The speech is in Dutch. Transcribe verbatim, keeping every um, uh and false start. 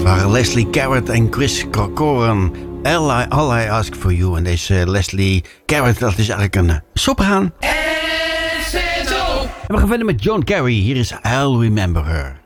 waren Leslie Garrett en Chris Corcoran. All I, all I Ask For You. En deze Leslie Garrett, dat is eigenlijk een sopraan. En we gaan verder met John Kerry. Hier is I'll Remember Her.